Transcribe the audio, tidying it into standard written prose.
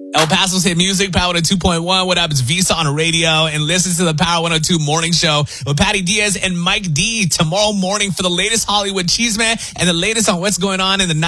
El Paso's hit music, Power 102.1. What up? It's Visa on radio. And listen to the Power 102 Morning Show with Patty Diaz and Mike D tomorrow morning for the latest Hollywood Cheeseman and the latest on what's going on in the